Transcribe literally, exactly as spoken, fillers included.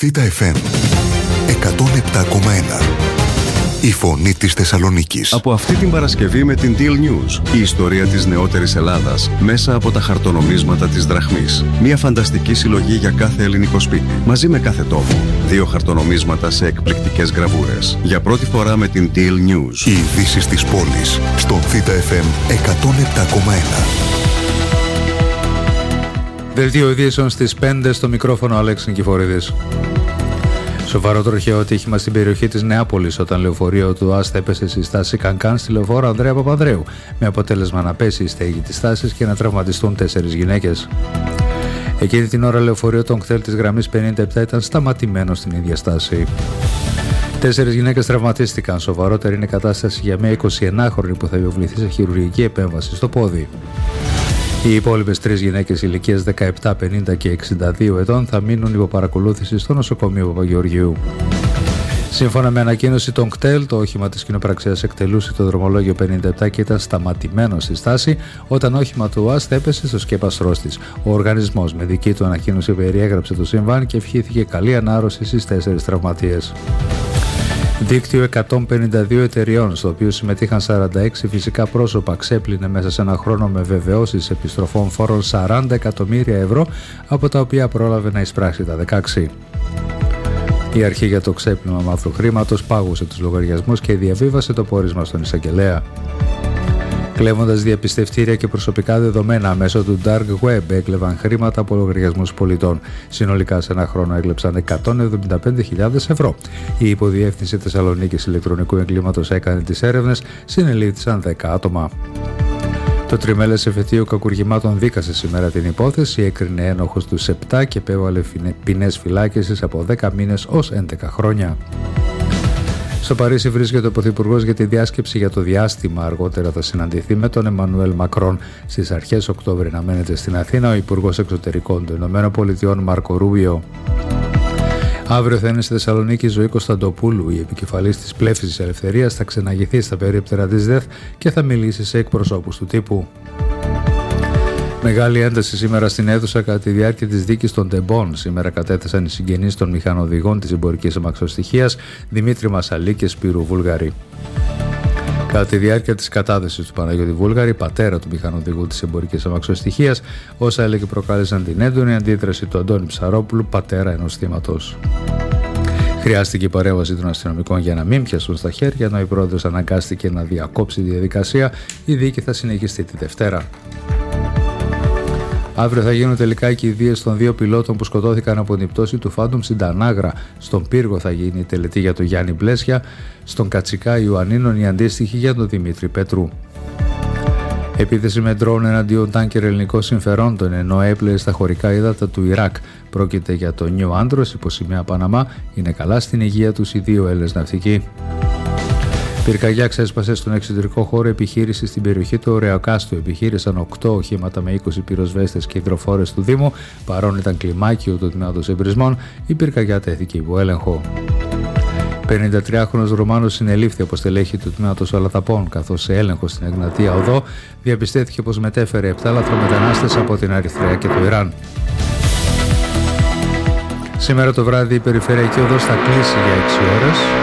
Θήτα εφ εμ εκατόν επτά κόμμα ένα. Η φωνή της Θεσσαλονίκης. Από αυτή την Παρασκευή με την Deal News, η ιστορία της νεότερης Ελλάδας μέσα από τα χαρτονομίσματα της δραχμής. Μια φανταστική συλλογή για κάθε ελληνικό σπίτι, μαζί με κάθε τόπο. Δύο χαρτονομίσματα σε εκπληκτικές γραβούρες. Για πρώτη φορά με την Deal News. Οι ειδήσεις της πόλης στον Θήτα εφ εμ εκατόν επτά κόμμα ένα. Δελτίο ειδήσεων στις πέντε, στο μικρόφωνο Αλέξης Νικηφορίδης. Σοβαρό τροχαίο ατύχημα στην περιοχή της Νεάπολης όταν λεωφορείο του ΑΣΤ έπεσε στη στάση Κανκάν στη λεωφόρο Ανδρέα Παπανδρέου, με αποτέλεσμα να πέσει η στέγη της στάσης και να τραυματιστούν τέσσερις γυναίκες. Εκείνη την ώρα λεωφορείο των ΚΘΕΛ της γραμμής πενήντα επτά ήταν σταματημένο στην ίδια στάση. Τέσσερις γυναίκες τραυματίστηκαν. Σοβαρότερη είναι η κατάσταση για μια εικοσιενάχρονη που θα υποβληθεί σε χειρουργική επέμβαση στο πόδι. Οι υπόλοιπες τρεις γυναίκες ηλικίας δεκαεπτά, πενήντα και εξήντα δύο ετών θα μείνουν υπό παρακολούθηση στο νοσοκομείο Παπαγεωργιού. Σύμφωνα με ανακοίνωση των ΚΤΕΛ, το όχημα της κοινοπραξίας εκτελούσε το δρομολόγιο πενήντα επτά και ήταν σταματημένο στη στάση όταν όχημα του ΟΑΣΤ έπεσε στο σκέπαστρός της. Ο οργανισμός με δική του ανακοίνωση περιέγραψε το συμβάν και ευχήθηκε καλή ανάρρωση στις τέσσερις τραυματίες. Δίκτυο εκατόν πενήντα δύο εταιριών, στο οποίο συμμετείχαν σαράντα έξι φυσικά πρόσωπα, ξέπλυνε μέσα σε ένα χρόνο με βεβαιώσεις επιστροφών φόρων σαράντα εκατομμύρια ευρώ, από τα οποία πρόλαβε να εισπράξει τα δεκαέξι. Η αρχή για το ξέπλυμα μαύρου χρήματος πάγωσε τους λογαριασμούς και διαβίβασε το πόρισμα στον εισαγγελέα. Κλέβοντας διαπιστευτήρια και προσωπικά δεδομένα μέσω του Dark Web, έκλεβαν χρήματα από λογαριασμούς πολιτών. Συνολικά σε ένα χρόνο έκλεψαν εκατόν εβδομήντα πέντε χιλιάδες ευρώ. Η Υποδιεύθυνση Θεσσαλονίκης Ηλεκτρονικού Εγκλήματος έκανε τις έρευνες, συνελήφθησαν δέκα άτομα. Το τριμέλες εφετείο κακουργημάτων δίκασε σήμερα την υπόθεση, έκρινε ένοχος τους επτά και επέβαλε ποινές φυλάκισης από δέκα μήνες ως έντεκα χρόνια. Στο Παρίσι βρίσκεται ο Πρωθυπουργός για τη διάσκεψη για το διάστημα. Αργότερα θα συναντηθεί με τον Εμμανουέλ Μακρόν. Στις αρχές Οκτώβρη να μένεται στην Αθήνα ο Υπουργός Εξωτερικών των ΗΠΑ Μάρκο Ρούμπιο. Αύριο θα είναι στη Θεσσαλονίκη η Ζωή Κωνσταντοπούλου. Η επικεφαλής της Πλεύσης της Ελευθερίας θα ξεναγηθεί στα περίπτερα της ΔΕΘ και θα μιλήσει σε εκπροσώπους του τύπου. Μεγάλη ένταση σήμερα στην αίθουσα κατά τη διάρκεια της δίκης των τεμπών. Σήμερα κατέθεσαν οι συγγενείς των μηχανοδηγών της εμπορικής αμαξοστοιχείας Δημήτρη Μασαλή και Σπύρου Βούλγαρη. Κατά τη διάρκεια της κατάθεσης του Παναγιώτη Βούλγαρη, πατέρα του μηχανοδηγού της εμπορικής αμαξοστοιχείας, όσα έλεγε προκάλεσαν την έντονη αντίδραση του Αντώνη Ψαρόπουλου, πατέρα ενός θύματος. Χρειάστηκε η παρέμβαση των αστυνομικών για να μην πιαστούν στα χέρια, ενώ η πρόεδρος αναγκάστηκε να διακόψει τη διαδικασία. Η δίκη θα συνεχιστεί τη Δευτέρα. Αύριο θα γίνουν τελικά οι κηδείες των δύο πιλότων που σκοτώθηκαν από την πτώση του Φάντομ στην Τανάγρα. Στον Πύργο θα γίνει η τελετή για τον Γιάννη Μπλέσια, στον Κατσικά Ιωαννίνων η αντίστοιχη για τον Δημήτρη Πετρού. Επίθεση με ντρόουν εναντίον τάνκερ ελληνικών συμφερόντων, ενώ έπλεε στα χωρικά ύδατα του Ιράκ. Πρόκειται για το Νιου Άντρος υπό σημαία Παναμά. Είναι καλά στην υγεία τους οι δύο Έλληνες ναυτικοί. Πυρκαγιά ξέσπασε στον εξωτερικό χώρο επιχείρηση στην περιοχή του Ωρεοκάστου. Επιχείρησαν οκτώ οχήματα με είκοσι πυροσβέστες και υδροφόρες του Δήμου. Παρόν ήταν κλιμάκιο του τμήματος εμπρισμών. Η πυρκαγιά τέθηκε υπό έλεγχο. πενηντατριάχρονος Ρουμάνος συνελήφθη από στελέχη του τμήματος Αλαταπών, καθώς σε έλεγχο στην Εγνατία Οδό διαπιστέθηκε πως μετέφερε επτά λαθρομετανάστες από την Ερυθρέα και το Ιράν. Σήμερα το βράδυ η περιφερειακή οδός θα κλείσει για έξι ώρες.